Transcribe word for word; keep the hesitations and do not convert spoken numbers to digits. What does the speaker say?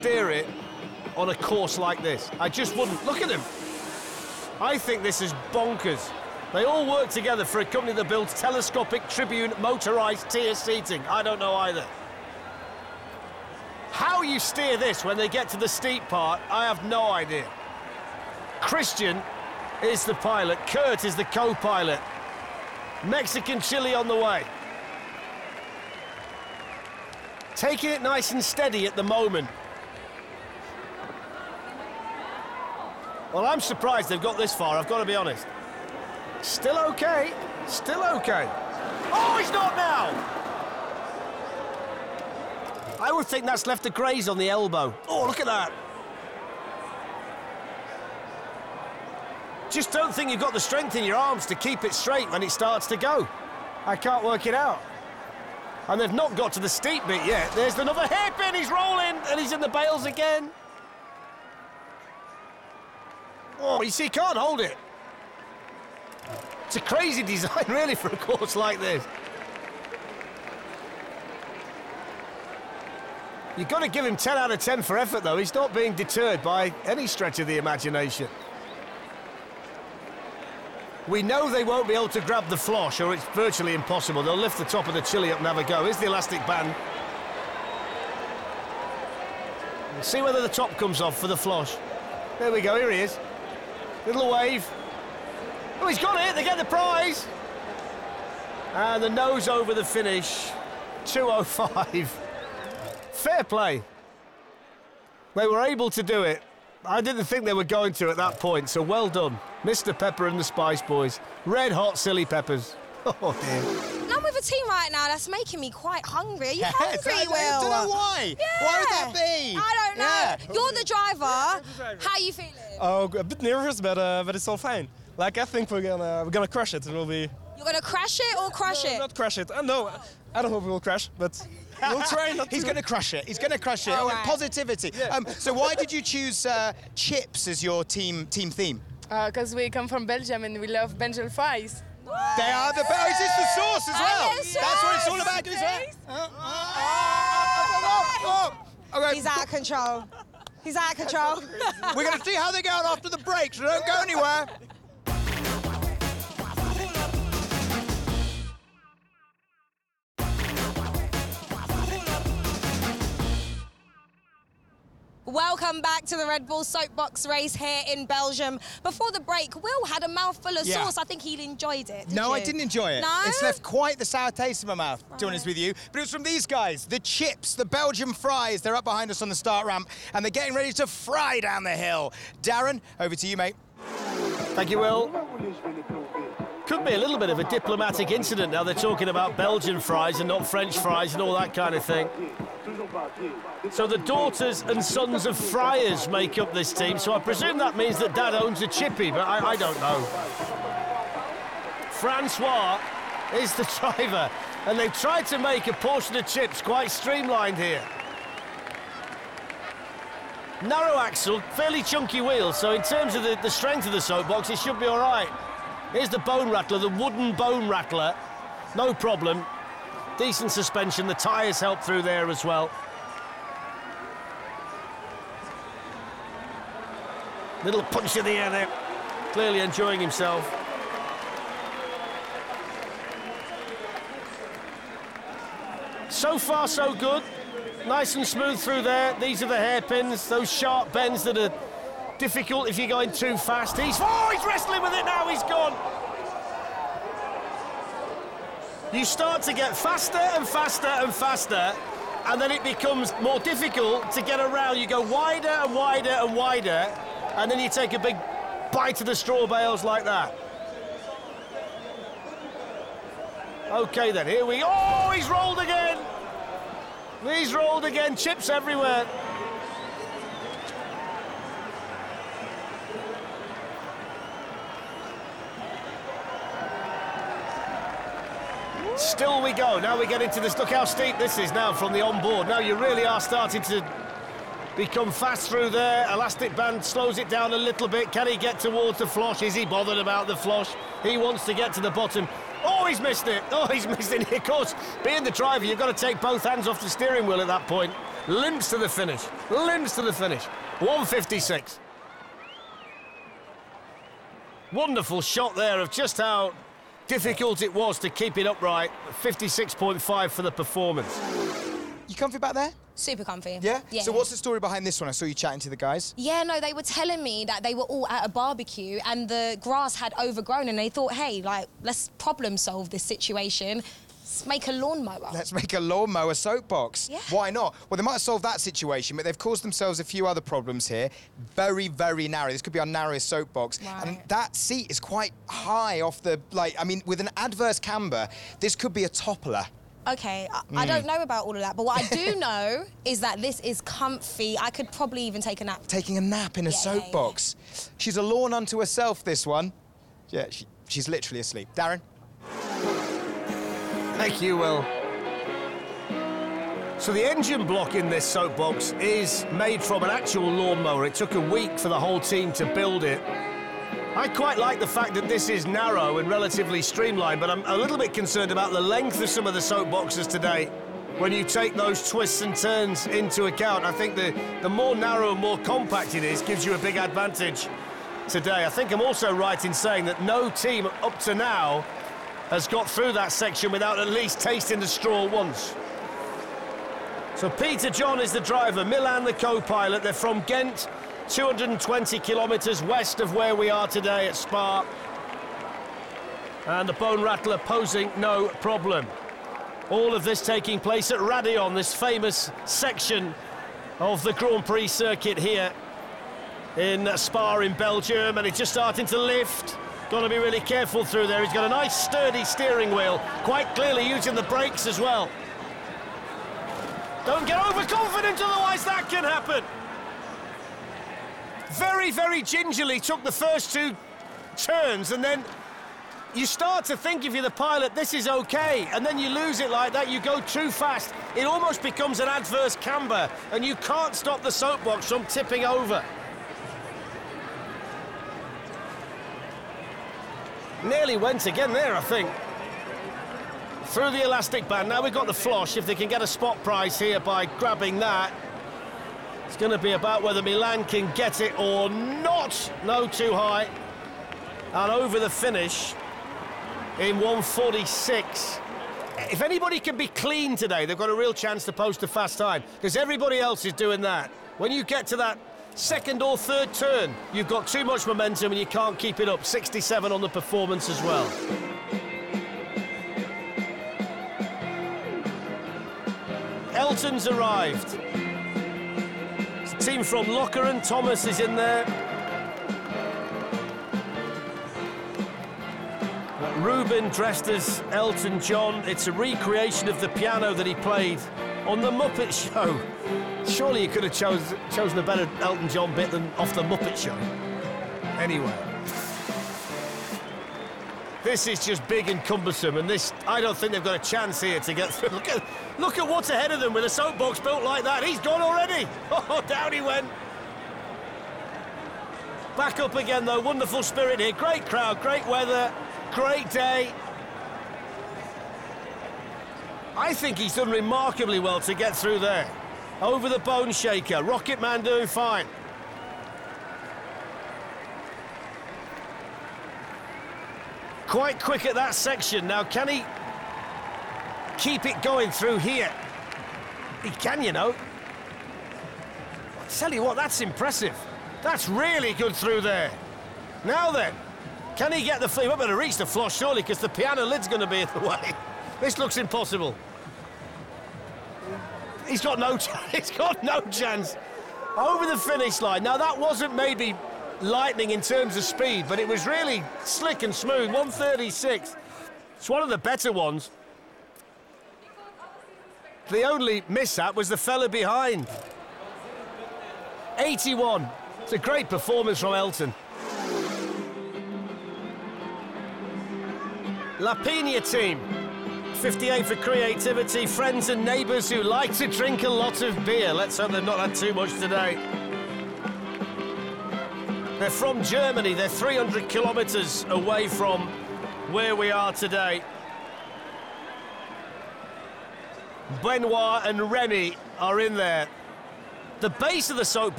steer it on a course like this. I just wouldn't. Look at him. I think this is bonkers. They all work together for a company that builds telescopic tribune motorised tier seating. I don't know either. How you steer this when they get to the steep part, I have no idea. Christian is the pilot. Kurt is the co-pilot. Mexican chili on the way. Taking it nice and steady at the moment. Well, I'm surprised they've got this far, I've got to be honest. Still okay, still okay. Oh, he's not now! I would think that's left a graze on the elbow. Oh, look at that. Just don't think you've got the strength in your arms to keep it straight when it starts to go. I can't work it out. And they've not got to the steep bit yet. There's another hairpin, he's rolling, and he's in the bails again. Oh, you see, he can't hold it. It's a crazy design, really, for a course like this. You've got to give him ten out of ten for effort, though. He's not being deterred by any stretch of the imagination. We know they won't be able to grab the flosh, or it's virtually impossible. They'll lift the top of the chili up and have a go. Here's the elastic band. We'll see whether the top comes off for the flosh. There we go, here he is. Little wave. Oh, he's got it, they get the prize. And the nose over the finish, two oh five. Fair play. They were able to do it. I didn't think they were going to at that point, so well done. Mister Pepper and the Spice Boys. Red hot Silly Peppers. Oh, dear. I'm with a team right now that's making me quite hungry. Are you Yes, hungry, I, Will? I don't know why. Yeah. Why would that be? I don't know. Yeah. You're the driver. How are you feeling? Oh, a bit nervous, but uh, but it's all fine. Like I think we're gonna we're gonna crush it, and we'll be. You're gonna crash it or crush no, it? Not crash it. Uh, no, I don't hope we will crash, but we'll try not He's to. going to crush it. He's going to crush it. All Oh, right. Positivity. Yeah. Um, so why did you choose uh, chips as your team team theme? Because uh, we come from Belgium and we love Belgian fries. They are the best. Is this the sauce as well? Oh, yes, That's what it's sauce. all about, is it? Uh, uh, oh, oh, okay. He's out of control. He's out of control. We're going to see how they go after the break, so don't go anywhere. Welcome back to the Red Bull Soapbox race here in Belgium. Before the break, Will had a mouthful of Yeah. sauce. I think he enjoyed it. Did No, you? I didn't enjoy it. No? It's left quite the sour taste in my mouth, to be honest with you. But it was from these guys, the chips, the Belgian fries. They're up behind us on the start ramp, and they're getting ready to fry down the hill. Darren, over to you, mate. Thank you, Will. Could be a little bit of a diplomatic incident now. They're talking about Belgian fries and not French fries and all that kind of thing. So the daughters and sons of friars make up this team, so I presume that means that Dad owns a chippy, but I, I don't know. Francois is the driver, and they've tried to make a portion of chips quite streamlined here. Narrow axle, fairly chunky wheels, so in terms of the, the strength of the soapbox, it should be all right. Here's the bone rattler, the wooden bone rattler. No problem. Decent suspension, the tyres help through there as well. Little punch in the air there. Clearly enjoying himself. So far, so good. Nice and smooth through there. These are the hairpins, those sharp bends that are difficult if you're going too fast. He's, oh, he's wrestling with it now, he's gone. You start to get faster and faster and faster, and then it becomes more difficult to get around. You go wider and wider and wider, and then you take a big bite of the straw bales like that. Okay then, here we go. Oh, he's rolled again. He's rolled again, chips everywhere. Still we go. Now we get into this. Look how steep this is now from the onboard. Now you really are starting to become fast through there. Elastic band slows it down a little bit. Can he get towards the flosh? Is he bothered about the flosh? He wants to get to the bottom. Oh, he's missed it. Oh, he's missed it. Of course, being the driver, you've got to take both hands off the steering wheel at that point. limps to the finish, limps to the finish. one fifty-six. Wonderful shot there of just how difficult it was to keep it upright. fifty-six point five for the performance. You comfy back there? Super comfy. Yeah? Yeah. So what's the story behind this one? I saw you chatting to the guys. Yeah, no, they were telling me that they were all at a barbecue and the grass had overgrown and they thought, hey, like, let's problem solve this situation. Let's make a lawnmower. Let's make a lawnmower soapbox. Yeah. Why not? Well, they might have solved that situation, but they've caused themselves a few other problems here. Very, very narrow. This could be our narrowest soapbox. Right. And that seat is quite high off the, like, I mean, with an adverse camber, this could be a toppler. Okay, I, Mm. I don't know about all of that, but what I do know is that this is comfy. I could probably even take a nap. Taking a nap in a Yeah, soapbox. She's a lawn unto herself, this one. Yeah, she, she's literally asleep. Darren? Thank you, Will. So the engine block in this soapbox is made from an actual lawnmower. It took a week for the whole team to build it. I quite like the fact that this is narrow and relatively streamlined, but I'm a little bit concerned about the length of some of the soapboxes today. When you take those twists and turns into account, I think the, the more narrow and more compact it is gives you a big advantage today. I think I'm also right in saying that no team up to now has got through that section without at least tasting the straw once. So Peter John is the driver, Milan the co-pilot. They're from Ghent, two hundred twenty kilometres west of where we are today at Spa. And the Bone Rattler posing no problem. All of this taking place at Raidillon, this famous section of the Grand Prix circuit here in Spa in Belgium, and it's just starting to lift. Got to be really careful through there. He's got a nice sturdy steering wheel, quite clearly using the brakes as well. Don't get overconfident, otherwise that can happen. Very, very gingerly took the first two turns, and then you start to think, if you're the pilot, this is okay, and then you lose it like that, you go too fast. It almost becomes an adverse camber, and you can't stop the soapbox from tipping over. Nearly went again there, I think. Through the elastic band. Now we've got the flosh. If they can get a spot prize here by grabbing that, it's going to be about whether Milan can get it or not. No, too high. And over the finish in one forty-six. If anybody can be clean today, they've got a real chance to post a fast time, because everybody else is doing that. When you get to that second or third turn, you've got too much momentum and you can't keep it up. sixty-seven on the performance as well. Elton's arrived. It's a team from Lokeren. Thomas is in there. Ruben dressed as Elton John. It's a recreation of the piano that he played on the Muppet Show. Surely you could have chose, chosen a better Elton John bit than off the Muppet Show. Anyway. This is just big and cumbersome, and this, I don't think they've got a chance here to get through. Look at, look at what's ahead of them with a soapbox built like that. He's gone already. Oh, down he went. Back up again, though. Wonderful spirit here. Great crowd, great weather, great day. I think he's done remarkably well to get through there. Over the bone shaker. Rocket Man doing fine. Quite quick at that section. Now, can he keep it going through here? He can, you know. I'll tell you what, that's impressive. That's really good through there. Now then, can he get the... He won't be able to reach the floss, surely, because the piano lid's going to be in the way. This looks impossible. He's got no chance. He's got no chance. Over the finish line. Now, that wasn't maybe lightning in terms of speed, but it was really slick and smooth. one thirty-six. It's one of the better ones. The only mishap was the fella behind. eighty-one. It's a great performance from Elton. La Pina team. fifty-eight for creativity, friends and neighbours who like to drink a lot of beer. Let's hope they've not had too much today. They're from Germany. They're three hundred kilometres away from where we are today. Benoit and Remy are in there. The base of the soap